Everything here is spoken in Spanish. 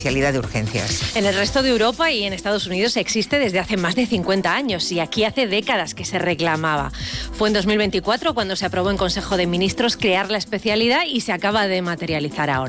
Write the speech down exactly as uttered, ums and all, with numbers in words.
especialidad de urgencias. En el resto de Europa y en Estados Unidos existe desde hace más de cincuenta años y aquí hace décadas que se reclamaba. Fue en dos mil veinticuatro cuando se aprobó en Consejo de Ministros crear la especialidad y se acaba de materializar ahora.